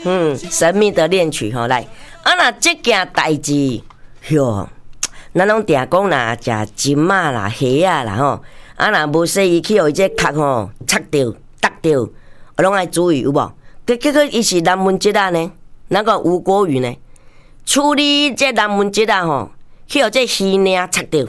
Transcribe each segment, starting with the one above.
神秘的恋曲吼，来，若这件代志，哟，咱拢定讲啦，食金仔啦、虾啊啦吼，若无说伊去互伊这壳吼插着、搭着，拢爱注意有无？结果伊是南门节啊呢，那个吴国语呢，处理这南门节啊吼，去互这鱼领插着，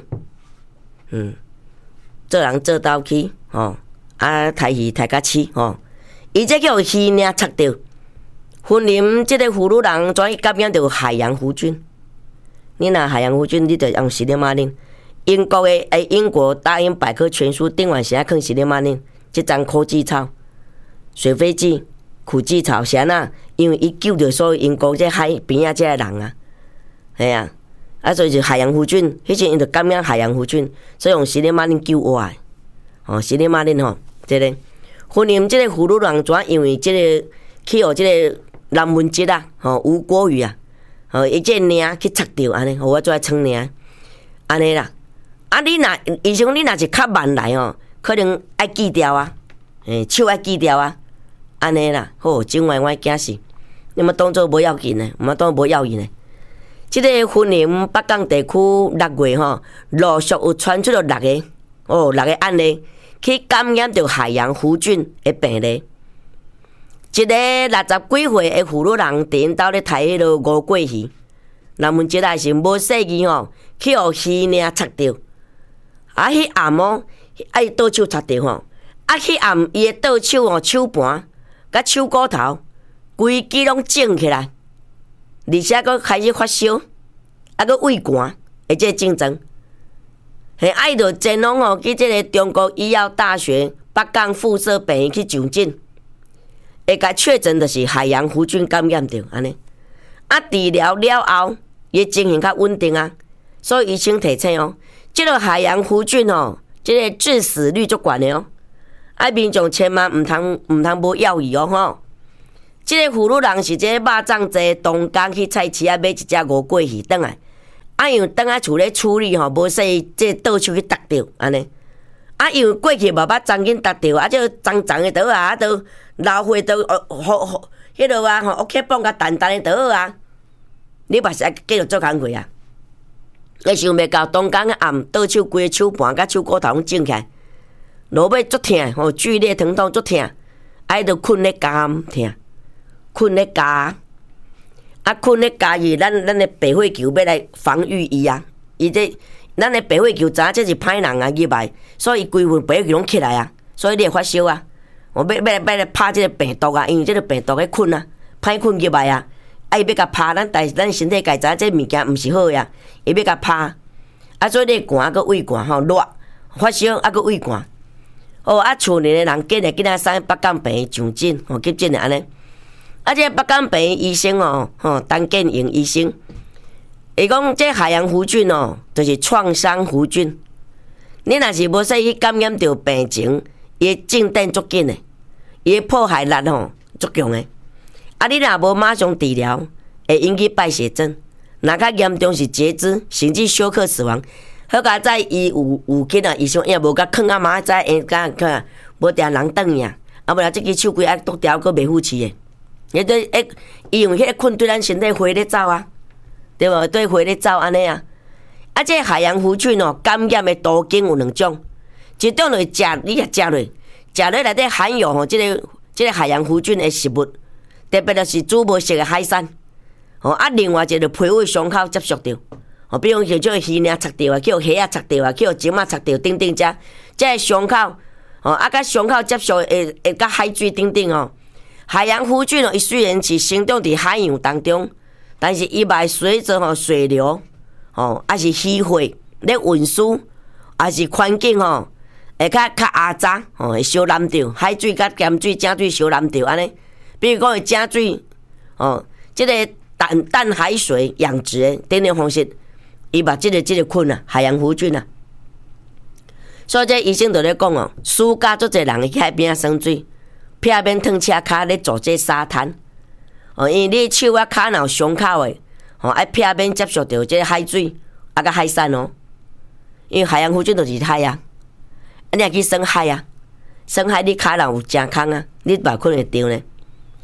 做人做到去吼，抬鱼抬甲起吼，伊这叫鱼领插着。婚姻这个妇女人怎感染到海洋弧菌？你若海洋弧菌，你就用西利马林。英国的英国大英百科全书顶完时啊，放西利马林，这张苦济草、水飞剂、苦济草，是安那？因为伊救着所有英国这海边啊这个人啊，系啊，所以就海洋弧菌，迄阵因就感染海洋弧菌，所以用西利马林救活的。哦，西利马林吼，这个婚姻这个妇女人怎因为这个去互这个南门节啊，吼吴国语啊，吼伊这领去插着安尼，互我做来穿领，安尼啦。你若医生你若是较慢来哦，可能爱锯掉啊，手爱锯掉啊，安尼啦。好，整晚我惊死，你们当做无要紧呢，毋好当无要紧呢。即个婚姻北港地区6月吼，陆续有传出了6个案例，去感染到海洋弧菌的病例。一个60几岁的妇女人，伫因兜咧杀迄落乌龟鱼，南门节啊是无细鱼吼，去互鱼领插着，迄暗哦，伊倒手插着吼，迄暗伊的倒手吼，手盘甲手骨头，规支拢肿起来，而且佫开始发烧，佫胃寒的这症状，伊就前往吼去这个中国医药大学北港附设病院去上诊。会甲确诊就是海洋弧菌感染着安尼，治疗了后，伊情形较稳定啊，所以医生提醒哦，这个海洋弧菌哦，这个致死率足悬的哦，民众千万唔通无要伊哦吼。这个妇女人是这个肉粽节东港去菜市啊买一只乌龟鱼转来，因为转来厝咧处理吼，无说这倒手去搭着安尼。因为过去无捌曾经搭着，这脏脏的倒啊，都老血都迄落啊吼，OK 放甲淡淡的倒啊，你嘛是爱继续做工课啊。你想袂到东港暗倒手规个手盘甲手骨头拢肿起来，落尾足痛吼，剧烈疼痛足痛，就困咧家痛，困咧家，困咧家伊咱的白血球要来防御伊啊，伊这。咱的白血球知影这是歹人啊，入来，所以规份白血球拢起来啊，所以你会发烧啊。我要来拍这个病毒啊，因为这个病毒喺困啊，歹困入来啊，伊要甲拍咱身体该知影这物件毋是好呀，伊要甲拍，所以你寒个胃寒吼，热发烧佫胃寒。厝内的人紧来送北港病院上诊，急诊的安尼。这北港病院医生陈建营医生。伊讲这海洋弧菌就是创伤弧菌。你若是无说去感染到病情，伊进展足紧的，伊破坏力足强的。你若无马上治疗，会引起败血症，若较严重是截肢，甚至休克死亡。好佳在伊有紧啊，医生也无甲囥啊妈在因甲囥，无定人等伊啊，无然即支手规啊剁掉，佫袂付起的。伊用迄个菌对咱身体回咧走啊。对无？对血咧走安尼啊！这海洋弧菌感染的途径有2种，一种就是你也食落内底含有这个海洋弧菌的食物，特别就是煮无熟的海产。另外一个皮肤伤口接触到，比如叫做鱼领插到啊，叫虾插到啊，叫金仔插到等等这伤口甲伤口接触会甲海水等等海洋弧菌伊虽然是生长伫海洋当中。但是伊嘛随着水流，还是溪水咧运输，还是环境会较压榨，会烧染着海水甲咸水、井水烧染着安尼。比如讲会井水，即个淡海水养殖的等等方式，伊嘛即个菌啊，海洋弧菌啊。所以这医生就咧讲暑假足侪人会去海边耍水，避免烫车骹咧做这沙滩。因为你手啊骹若有伤口的，爱避免接触到这海水甲海产因为海洋弧菌就是海啊，你若去耍海啊，耍海你骹若有正空啊，你嘛可能会中呢。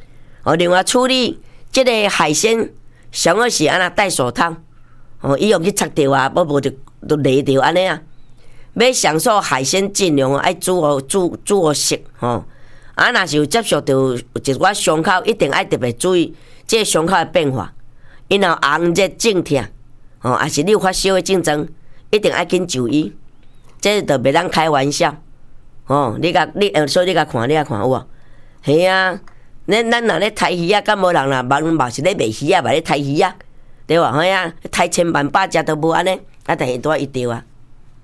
另外处理即个海鲜，上好是安那戴手套，以后去擦着啊，无就勒着安尼啊。要享受海鲜，尽量爱煮好熟，若是有接触到一寡伤口，一定爱特别注意即个伤口的变化，因若红热肿痛，还是你有发烧的症状，一定爱紧就医，这就袂当开玩笑。所以你甲看，你甲看有无？系啊，咱若咧杀鱼啊，敢无人啦，嘛是咧卖鱼啊，嘛咧杀鱼啊，对吧？嘿啊，杀千万百只都无安尼，但是拄仔遇到啊，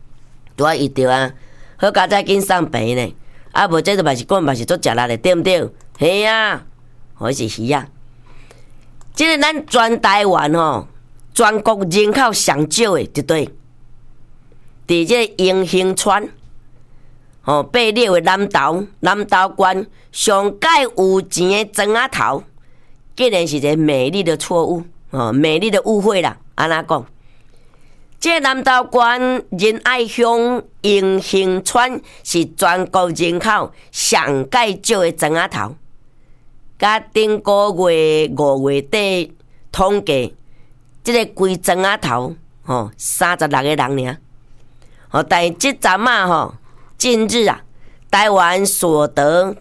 好佳哉紧送病呢，无这就嘛是讲嘛是做食力的，对毋对？系啊，或是鱼啊，即个咱全台湾全国人口上少的一对，伫这永兴村。被列为南投县上界有钱的庄仔头，竟然是一个美丽的错误，美丽的误会啦。安怎讲？这南投县仁爱乡永兴村是全国人口上界少的庄仔头，甲顶个月5月底统计，这个规庄仔头36个人尔。但是这阵啊近日啊，台湾所得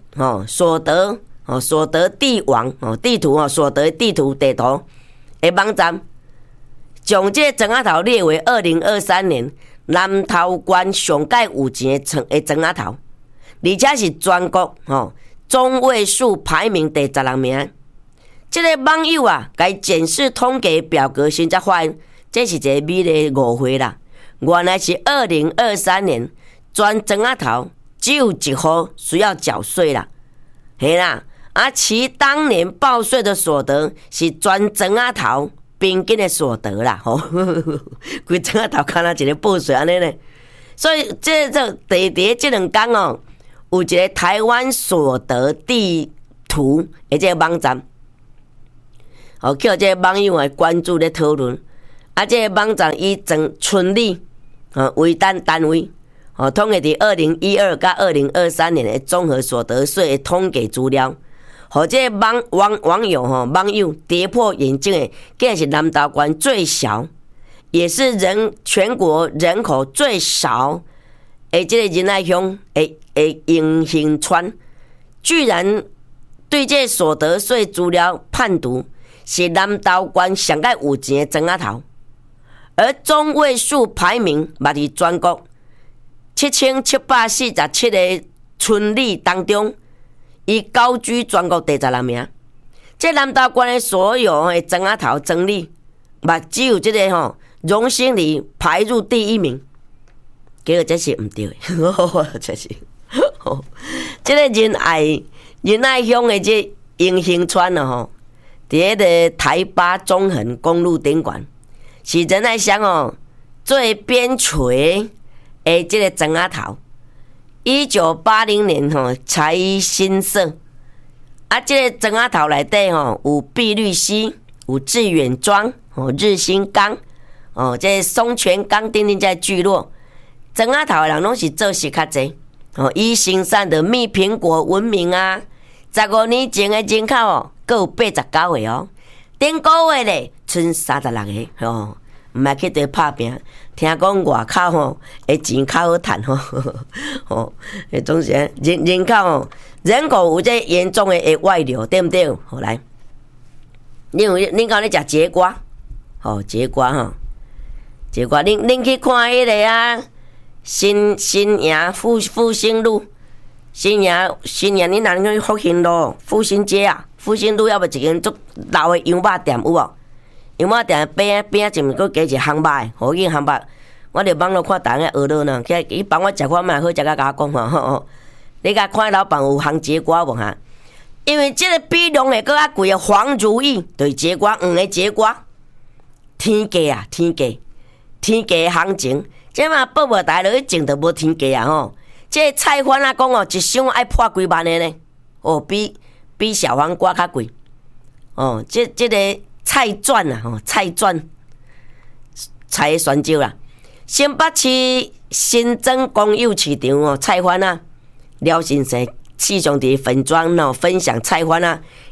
地网地图所得地图地图的网站，将这庄仔头列为2023年南投县上界有钱的庄仔头，而且是全国中位数排名第16名。这个网友啊，该检视统计表格时才发现，这是一个美丽的误会啦。原来是2023年。全庄仔头只有1户需要缴税啦，嘿啦，其当年报税的所得是全庄仔头平均的所得啦，规庄仔头看到一个报税安尼呢，所以这地这2天有一个台湾所得地图的这个网站，叫这个网友来关注咧讨论，这个网站以村里为单位。统计伫2012到2023年的综合所得税的统计资料，互这网友跌破眼镜的，竟然是南投县最小，也是全国人口最少的这个仁爱乡的永兴村，居然对这所得税资料判读是南投县上界有钱的庄仔头，而中位数排名嘛伫全国。7747个村里当中，伊高居全国第16名。这南投县的所有的庄仔头庄里，嘛只有这个荣兴里排入第1名。结果这是唔对的，这是。这个仁爱乡的这永兴村伫迄个台八中横公路顶管，是仁爱乡最边陲。这个庄仔头，1980年才新设，这个庄仔头内底有碧绿溪、有致远庄、日新港、这松泉港等等这聚落，庄仔头的人拢是做事较济，以生产的蜜苹果闻名啊。15年前的人口各有89个顶个月咧剩36个毋爱去伫拍拼。听讲外口的钱较好赚总是人口有这严重的外流，对不对？好来，恁讲咧食节瓜，节瓜节瓜，恁去看迄个啊，新营复兴路，新营，恁哪能去复兴路、复兴街啊？复兴路要不一间足老的羊肉店有无？羊肉店边前面佫加一烘肉的，好紧烘肉。我伫网络看大家学了呢，伊帮我食看卖好食甲甲我讲你甲看老板有烘节瓜无哈？因为这个比龙的佫较贵的黄如意，就是节瓜黄的节瓜，天价啊，天价的行情，这嘛报无大落去种就无天价啊这个菜贩啊讲一箱爱破几万的呢，比小黄瓜较贵这个菜转啊菜转菜的选少啦。新北市新增公有市场菜贩啊，廖先生时常伫粉专分享菜贩啊，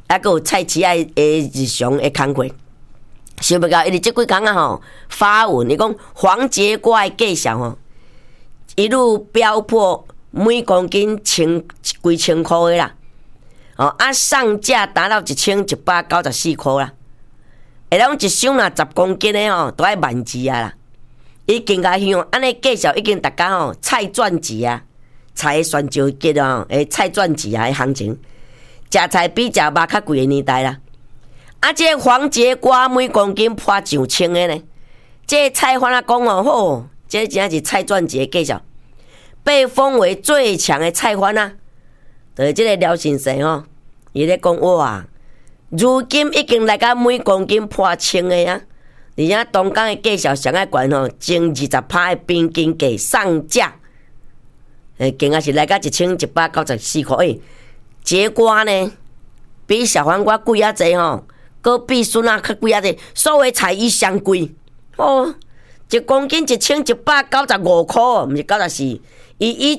还佫有菜市仔的日常的工课。想不到，伊伫即几工啊吼，发文伊讲黄节瓜的价钱吼，一路飙破每公斤几千块的啦，哦上架达到1194块啦。会当一箱若10公斤的吼，都要万字啊啦。已经甲希望安尼介绍，已经大家吼菜赚钱啊，菜选招吉啊，诶菜赚钱啊，行情，食菜比食肉较贵的年代啦。这个黄节瓜每公斤破上千的呢。这个菜贩啊讲哦，吼，这真是菜赚钱的介绍，被封为最强的菜贩啊。就是这个廖先生吼，伊咧讲哇，如今已经来到每公斤破千的啊，而且东港的介绍上爱悬吼，前20%的平均价上架，竟然是来到1194块。节瓜呢，比小黄瓜贵啊济吼。搁比笋啊较贵啊济，所有菜伊上贵哦，一公斤1195块，毋是94，伊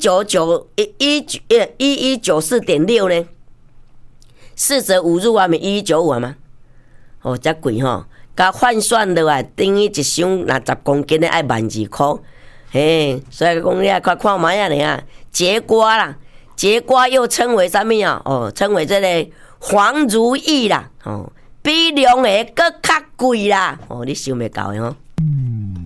1194.6呢，4舍5入啊，咪1195啊嘛，哦，遮贵吼，甲换算落来等于一箱若10公斤的爱12块，嘿，所以讲你啊，快看卖啊尔，节瓜啦，节瓜又称为啥物啊？哦，称为这个黄如意啦，哦。比龙的搁较贵啦，哦，你想袂到的吼。